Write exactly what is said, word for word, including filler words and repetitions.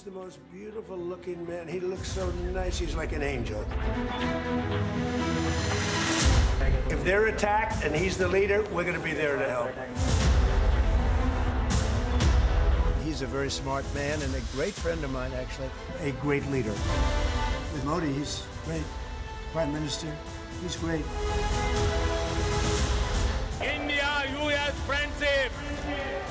the most beautiful looking man. He looks so nice. He's like an angel. If they're attacked and he's the leader, we're going to be there to help. He's a very smart man and a great friend of mine, actually. A great leader. With Modi, he's great. Prime Minister, he's great. India U S friendship.